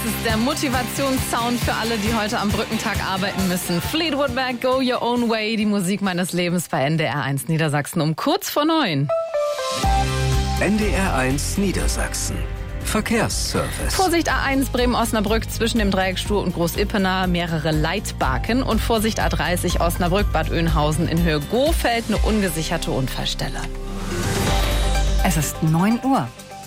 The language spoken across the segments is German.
Das ist der Motivationssound für alle, die heute am Brückentag arbeiten müssen. Fleetwood Mac, Go Your Own Way, die Musik meines Lebens bei NDR 1 Niedersachsen um kurz vor 9. NDR 1 Niedersachsen. Verkehrsservice. Vorsicht A1 Bremen-Osnabrück zwischen dem Dreieck Stur und Groß-Ippener mehrere Leitbarken und Vorsicht A30 Osnabrück-Bad Oeynhausen in Höhe Gohfeld eine ungesicherte Unfallstelle. Es ist 9 Uhr.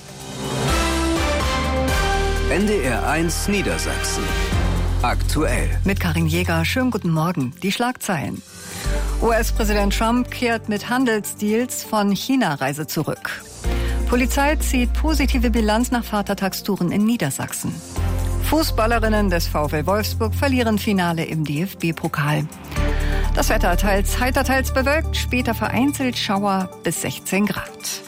NDR 1 Niedersachsen. Aktuell. Mit Karin Jäger. Schönen guten Morgen. Die Schlagzeilen. US-Präsident Trump kehrt mit Handelsdeals von China-Reise zurück. Polizei zieht positive Bilanz nach Vatertagstouren in Niedersachsen. Fußballerinnen des VfL Wolfsburg verlieren Finale im DFB-Pokal. Das Wetter teils heiter, teils bewölkt, später vereinzelt Schauer bis 16 Grad.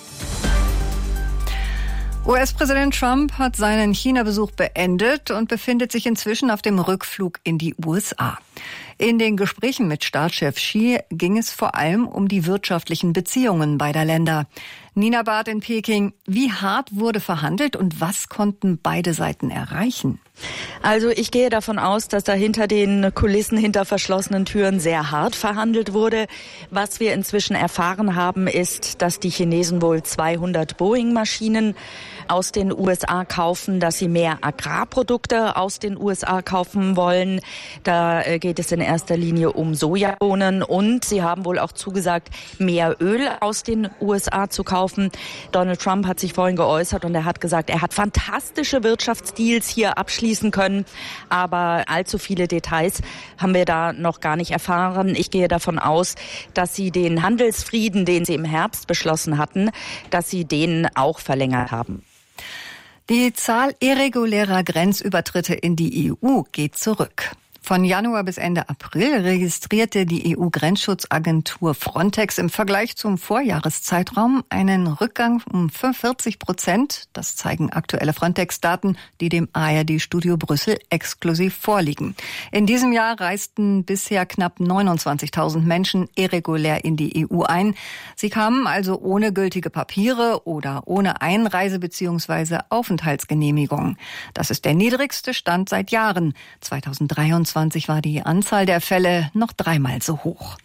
US-Präsident Trump hat seinen China-Besuch beendet und befindet sich inzwischen auf dem Rückflug in die USA. In den Gesprächen mit Staatschef Xi ging es vor allem um die wirtschaftlichen Beziehungen beider Länder. Nina Barth in Peking, wie hart wurde verhandelt und was konnten beide Seiten erreichen? Also ich gehe davon aus, dass da hinter den Kulissen, hinter verschlossenen Türen sehr hart verhandelt wurde. Was wir inzwischen erfahren haben, ist, dass die Chinesen wohl 200 Boeing-Maschinen aus den USA kaufen, dass sie mehr Agrarprodukte aus den USA kaufen wollen. Da geht es in erster Linie um Sojabohnen und sie haben wohl auch zugesagt, mehr Öl aus den USA zu kaufen. Donald Trump hat sich vorhin geäußert und er hat gesagt, er hat fantastische Wirtschaftsdeals hier abschließen können, aber allzu viele Details haben wir da noch gar nicht erfahren. Ich gehe davon aus, dass sie den Handelsfrieden, den sie im Herbst beschlossen hatten, dass sie den auch verlängert haben. Die Zahl irregulärer Grenzübertritte in die EU geht zurück. Von Januar bis Ende April registrierte die EU-Grenzschutzagentur Frontex im Vergleich zum Vorjahreszeitraum einen Rückgang um 45%. Das zeigen aktuelle Frontex-Daten, die dem ARD-Studio Brüssel exklusiv vorliegen. In diesem Jahr reisten bisher knapp 29.000 Menschen irregulär in die EU ein. Sie kamen also ohne gültige Papiere oder ohne Einreise- bzw. Aufenthaltsgenehmigung. Das ist der niedrigste Stand seit Jahren. 2023 war die Anzahl der Fälle noch 3-mal so hoch.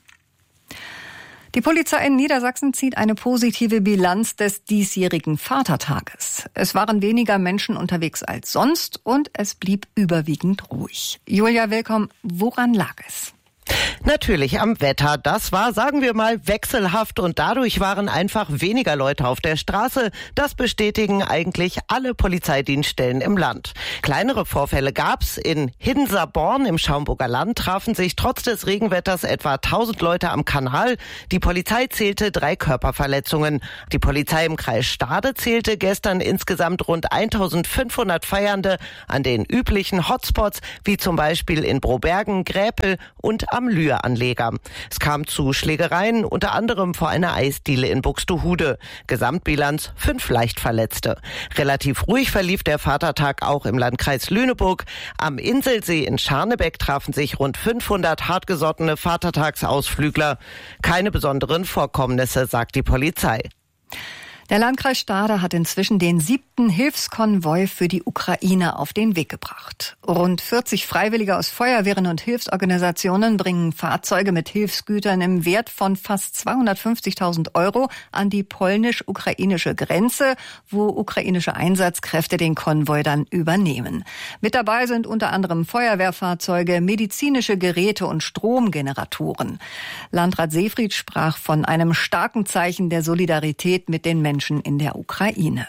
Die Polizei in Niedersachsen zieht eine positive Bilanz des diesjährigen Vatertages. Es waren weniger Menschen unterwegs als sonst und es blieb überwiegend ruhig. Julia Willkomm, woran lag es? Natürlich am Wetter. Das war, sagen wir mal, wechselhaft und dadurch waren einfach weniger Leute auf der Straße. Das bestätigen eigentlich alle Polizeidienststellen im Land. Kleinere Vorfälle gab's. In Hiddenser-Born im Schaumburger Land trafen sich trotz des Regenwetters etwa 1000 Leute am Kanal. Die Polizei zählte 3 Körperverletzungen. Die Polizei im Kreis Stade zählte gestern insgesamt rund 1500 Feiernde an den üblichen Hotspots, wie zum Beispiel in Brobergen, Gräpel und am Lühe-Anleger. Es kam zu Schlägereien, unter anderem vor einer Eisdiele in Buxtehude. Gesamtbilanz 5 Leichtverletzte. Relativ ruhig verlief der Vatertag auch im Landkreis Lüneburg. Am Inselsee in Scharnebeck trafen sich rund 500 hartgesottene Vatertagsausflügler. Keine besonderen Vorkommnisse, sagt die Polizei. Der Landkreis Stade hat inzwischen den 7. Hilfskonvoi für die Ukraine auf den Weg gebracht. Rund 40 Freiwillige aus Feuerwehren und Hilfsorganisationen bringen Fahrzeuge mit Hilfsgütern im Wert von fast 250.000 € an die polnisch-ukrainische Grenze, wo ukrainische Einsatzkräfte den Konvoi dann übernehmen. Mit dabei sind unter anderem Feuerwehrfahrzeuge, medizinische Geräte und Stromgeneratoren. Landrat Seefried sprach von einem starken Zeichen der Solidarität mit den Menschen in der Ukraine.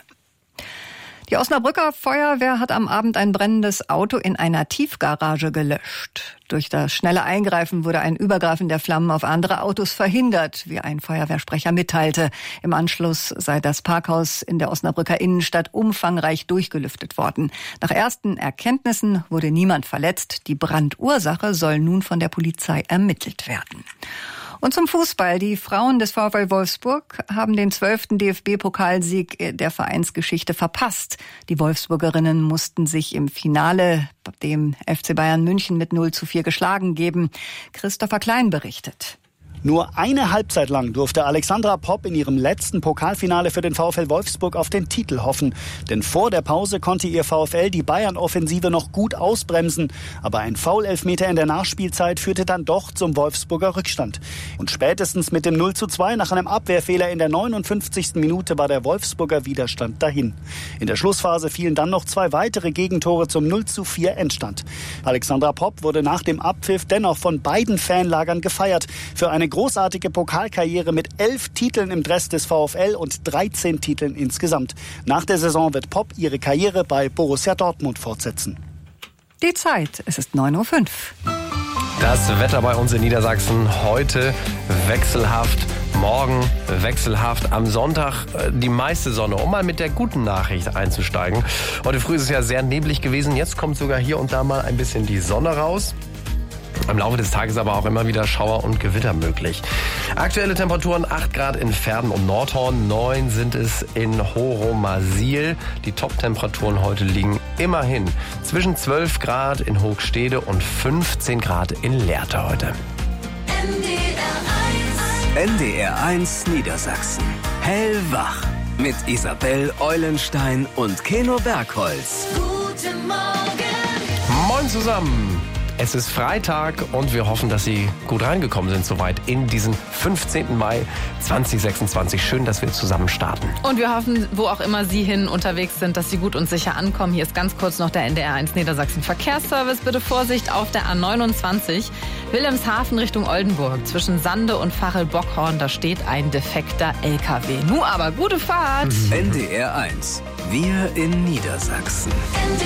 Die Osnabrücker Feuerwehr hat am Abend ein brennendes Auto in einer Tiefgarage gelöscht. Durch das schnelle Eingreifen wurde ein Übergreifen der Flammen auf andere Autos verhindert, wie ein Feuerwehrsprecher mitteilte. Im Anschluss sei das Parkhaus in der Osnabrücker Innenstadt umfangreich durchgelüftet worden. Nach ersten Erkenntnissen wurde niemand verletzt. Die Brandursache soll nun von der Polizei ermittelt werden. Und zum Fußball. Die Frauen des VfL Wolfsburg haben den 12. DFB-Pokalsieg der Vereinsgeschichte verpasst. Die Wolfsburgerinnen mussten sich im Finale dem FC Bayern München mit 0:4 geschlagen geben. Christopher Klein berichtet. Nur eine Halbzeit lang durfte Alexandra Popp in ihrem letzten Pokalfinale für den VfL Wolfsburg auf den Titel hoffen. Denn vor der Pause konnte ihr VfL die Bayern-Offensive noch gut ausbremsen. Aber ein Foul-Elfmeter in der Nachspielzeit führte dann doch zum Wolfsburger Rückstand. Und spätestens mit dem 0:2 nach einem Abwehrfehler in der 59. Minute war der Wolfsburger Widerstand dahin. In der Schlussphase fielen dann noch 2 weitere Gegentore zum 0:4 Endstand. Alexandra Popp wurde nach dem Abpfiff dennoch von beiden Fanlagern gefeiert. Für eine großartige Pokalkarriere mit 11 Titeln im Dress des VfL und 13 Titeln insgesamt. Nach der Saison wird Popp ihre Karriere bei Borussia Dortmund fortsetzen. Die Zeit, es ist 9:05 Uhr. Das Wetter bei uns in Niedersachsen heute wechselhaft. Morgen wechselhaft, am Sonntag die meiste Sonne, um mal mit der guten Nachricht einzusteigen. Heute früh ist es ja sehr neblig gewesen, jetzt kommt sogar hier und da mal ein bisschen die Sonne raus. Im Laufe des Tages aber auch immer wieder Schauer und Gewitter möglich. Aktuelle Temperaturen 8 Grad in Verden und Nordhorn, 9 sind es in Horomasil. Die Top-Temperaturen heute liegen immerhin zwischen 12 Grad in Hochstede und 15 Grad in Lehrte heute. NDR1 Niedersachsen. Hellwach. Mit Isabel Eulenstein und Keno Bergholz. Guten Morgen. Moin zusammen. Es ist Freitag und wir hoffen, dass Sie gut reingekommen sind soweit in diesen 15. Mai 2026. Schön, dass wir zusammen starten. Und wir hoffen, wo auch immer Sie hin unterwegs sind, dass Sie gut und sicher ankommen. Hier ist ganz kurz noch der NDR1 Niedersachsen Verkehrsservice. Bitte Vorsicht auf der A29 Wilhelmshaven Richtung Oldenburg. Zwischen Sande und Fachelbockhorn, da steht ein defekter LKW. Nun aber gute Fahrt. NDR1. Wir in Niedersachsen.